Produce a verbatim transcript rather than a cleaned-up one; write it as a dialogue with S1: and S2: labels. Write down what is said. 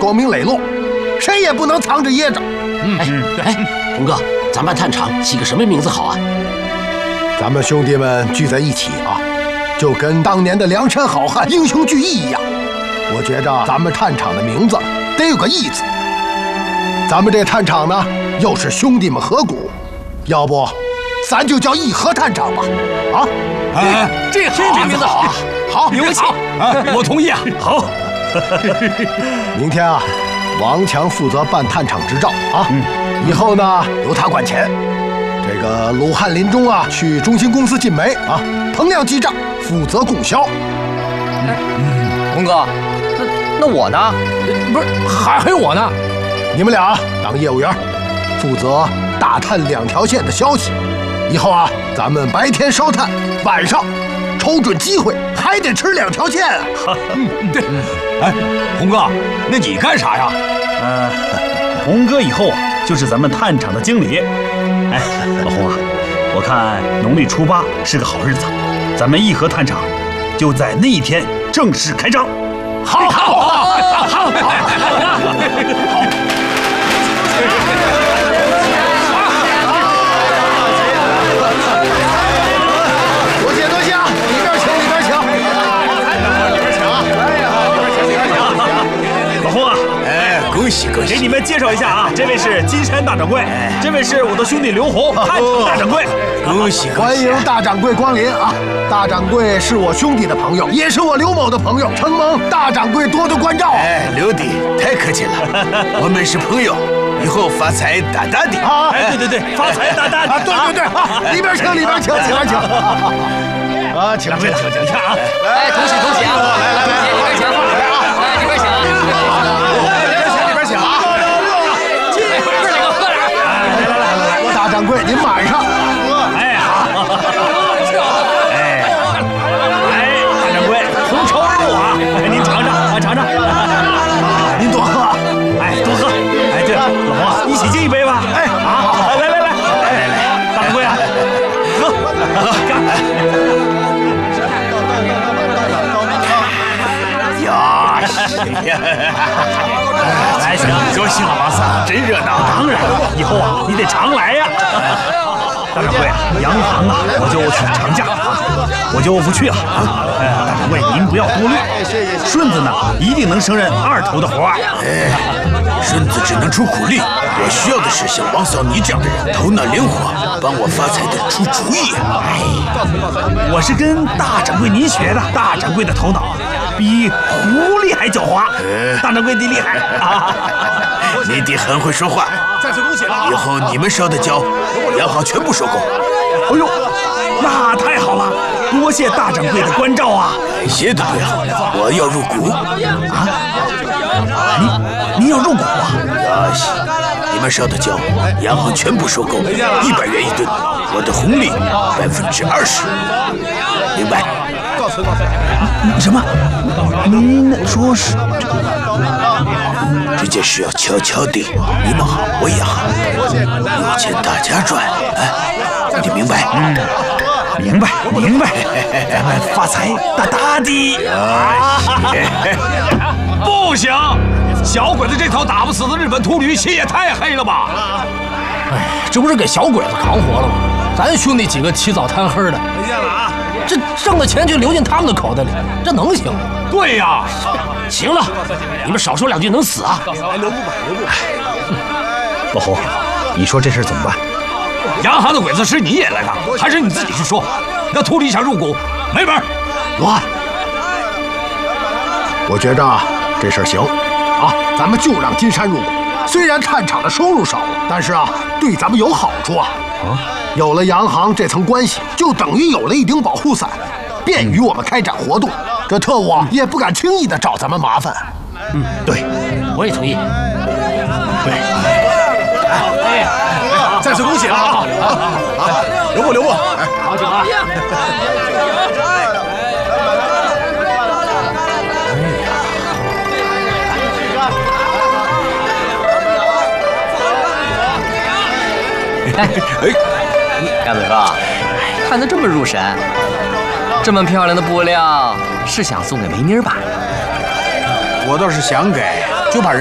S1: 光明磊落，谁也不能藏着掖着。
S2: 嗯，哎，哎，红哥，咱办探场起个什么名字好啊？
S1: 咱们兄弟们聚在一起啊，就跟当年的梁山好汉英雄聚义一样。我觉着咱们探场的名字得有个义字。咱们这探场呢，又是兄弟们合股，要不咱就叫义和探场吧。啊，
S3: 哎，
S2: 这这名字好啊，
S1: 好，
S2: 牛气
S3: 啊！我同意啊。好，
S1: 明天啊，王强负责办探场执照啊，嗯、以后呢由他管钱。这个鲁汉林中啊，去中兴公司进煤啊，彭亮记账，负责供销。
S4: 嗯，红哥，那那我呢？
S2: 不是，还还有我呢。
S1: 你们俩当业务员，负责打探两条线的消息。以后啊，咱们白天烧炭，晚上瞅准机会还得吃两条线啊。
S3: 嗯，对。哎，红哥，那你干啥呀？
S5: 呃，红哥以后啊，就是咱们探场的经理。哎，老红啊，我看农历初八是个好日子，咱们义和探场就在那一天正式开张。
S1: 好，好，好，好，好，好。多谢多谢啊！里边请，里边请。里边请啊！哎呀，里边请，里边请。
S5: 老红啊，
S3: 哎，恭喜恭喜！
S5: 给你们介绍一下啊，这位是金山大掌柜，这位是我的兄弟刘洪，探场大掌柜。
S3: 恭喜恭
S1: 喜！欢迎大掌柜光临啊！大掌柜是我兄弟的朋友，也是我刘某的朋友，承蒙大掌柜多多关照。
S3: 哎，刘弟太客气了，我们是朋友，以后发财大大的。
S1: 啊，
S5: 哎，对对对，发财大大的。
S1: 对对对，啊，里边请，里边请，里边请。啊，请
S5: 请请请请啊！
S4: 哎，恭喜恭喜啊！来来来，里边请，来里边请啊！
S1: 里边请啊！
S4: 这哪个喝点？
S1: 来来来，大掌柜您满上。
S5: 哎好。哎哎，大掌柜红烧肉啊，您尝尝啊尝尝。
S1: 您多喝。
S5: 哎多喝。哎对了，老黄一起敬一杯吧。哎啊，来来来来来来，大掌柜啊，喝喝干。
S3: 呀，
S5: 来行，
S3: 高兴了，王三，真热闹。
S5: 当然，以后啊，你得常来呀。大掌柜，洋行啊，我就请长假啊，我就不去了啊。哎，大掌柜您不要多虑，顺子呢一定能胜任二头的活儿。
S3: 哎，顺子只能出苦力，我需要的是像王嫂你这样的人，头脑灵活，帮我发财的出主意。
S5: 哎，我是跟大掌柜您学的，大掌柜的头脑比狐狸还狡猾。大掌柜你厉害啊！
S3: 你弟很会说话。
S1: 再次恭喜了！
S3: 以后你们烧的胶，洋行全部收购。
S5: 哎呦，那太好了！多谢大掌柜的关照啊！
S3: 谢都不要，我要入股
S5: 啊！您您要入股啊？
S3: 呀西，你们烧的胶，洋行全部收购，一百元一吨，我的红利百分之二十，明白？
S1: 告辞告辞。
S5: 什么？您说是？
S3: 这件事要悄悄的，你们好，我也好，有钱大家赚，哎，你明白？
S5: 嗯，明白明白，咱们发财大大的。
S6: 不行，小鬼子这头打不死的日本秃驴心也太黑了吧！
S2: 哎，这不是给小鬼子扛活了吗？咱兄弟几个起早贪黑的，
S6: 没见了啊！
S2: 这挣的钱就流进他们的口袋里，这能行吗？
S6: 对呀，
S2: 行了，你们少说两句能死啊！
S1: 留步吧，留步吧。
S5: 老侯，你说这事怎么办？
S6: 洋行的鬼子是你演来的，还是你自己去说？那秃驴想入股，没门！
S1: 罗汉，我觉着这事儿行啊，咱们就让金山入股。虽然探场的收入少了，但是啊，对咱们有好处啊。啊，有了洋行这层关系，就等于有了一顶保护伞，便于我们开展活动。这特务啊，也不敢轻易的找咱们麻烦。
S5: 嗯，对，
S2: 我也同意。
S5: 对。
S1: 哎，再次恭喜了啊！啊，留步留步，
S2: 好酒啊！
S4: 哎，鸭嘴哥，看得这么入神，这么漂亮的布料是想送给梅妮儿吧？
S3: 我倒是想给，就怕人。